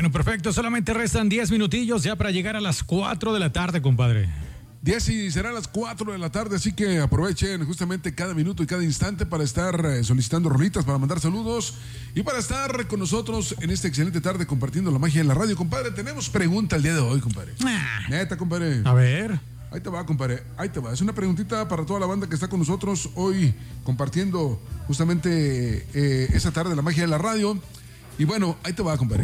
Bueno, perfecto. Solamente restan 10 minutillos ya para llegar a las 4 de la tarde, compadre. 10 y será las 4 de la tarde, así que aprovechen justamente cada minuto y cada instante para estar solicitando rolitas, para mandar saludos y para estar con nosotros en esta excelente tarde compartiendo la magia en la radio, compadre. Tenemos pregunta el día de hoy, compadre. Neta, compadre. A ver. Ahí te va, compadre. Ahí te va. Es una preguntita para toda la banda que está con nosotros hoy compartiendo justamente esa tarde la magia de la radio. Y bueno, ahí te va, compadre.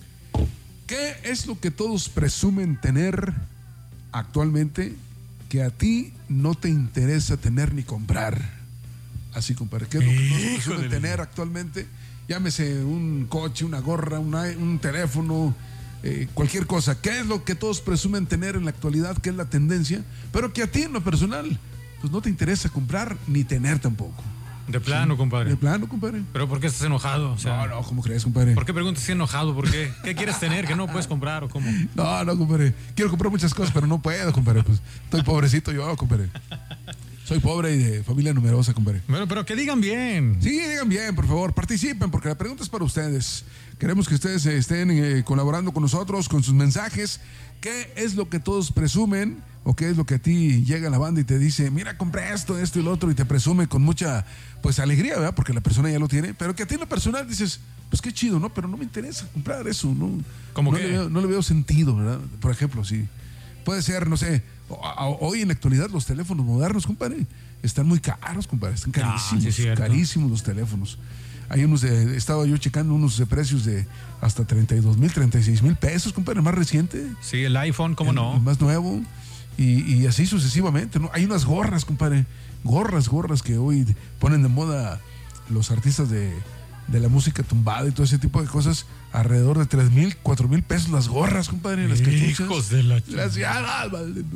¿Qué es lo que todos presumen tener actualmente que a ti no te interesa tener ni comprar? Así, compadre. ¿Qué es lo que todos presumen tener actualmente? Llámese un coche, una gorra, un teléfono, cualquier cosa. ¿Qué es lo que todos presumen tener en la actualidad, que es la tendencia, pero que a ti en lo personal pues no te interesa comprar ni tener tampoco? De plano, sí, compadre. De plano, compadre. ¿Pero por qué estás enojado? O sea, no, ¿cómo crees, compadre? ¿Por qué preguntas si enojado? ¿Por qué? ¿Qué quieres tener que no puedes comprar o cómo? No, compadre. Quiero comprar muchas cosas, pero no puedo, compadre. Pues estoy pobrecito yo, compadre. Soy pobre y de familia numerosa, compadre. Bueno, pero que digan bien. Sí, digan bien, por favor. Participen, porque la pregunta es para ustedes. Queremos que ustedes estén colaborando con nosotros, con sus mensajes. ¿Qué es lo que todos presumen? ¿O qué es lo que a ti llega la banda y te dice, mira, compré esto y lo otro, y te presume con mucha, pues, alegría, ¿verdad? Porque la persona ya lo tiene, pero que a ti en lo personal dices, pues qué chido, ¿no? Pero no me interesa comprar eso, ¿no? ¿Cómo no qué? No le veo sentido, ¿verdad? Por ejemplo, sí. Puede ser, no sé, hoy en la actualidad los teléfonos modernos, compadre, están muy caros, compadre, están carísimos, sí, carísimos los teléfonos. Hay unos estaba yo checando unos de precios de hasta 32,000, 36,000 pesos, compadre, el más reciente. Sí, el iPhone, ¿cómo no? El más nuevo. Y así sucesivamente, ¿no? Hay unas gorras, compadre. Gorras que hoy ponen de moda los artistas de la música tumbada y todo ese tipo de cosas. Alrededor de 3,000, 4,000 pesos las gorras, compadre. Las cachuchas. Hijos de la ya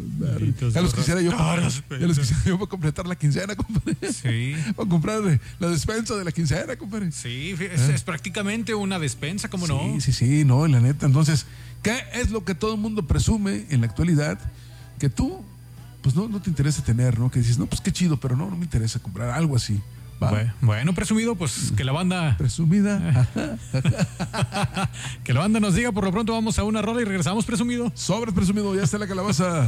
los quisiera yo. Ya los quisiera yo para completar la quincena, compadre. Sí. Para comprar la despensa de la quincena, compadre. Sí, es prácticamente una despensa, ¿cómo no? Sí, no, la neta. Entonces, ¿qué es lo que todo el mundo presume en la actualidad que tú, pues no te interesa tener, ¿no? Que dices, no, pues qué chido, pero no me interesa comprar algo así. Bueno, presumido, pues que la banda... Presumida. Que la banda nos diga, por lo pronto vamos a una rola y regresamos, presumido. Sobres, presumido, ya está la calabaza.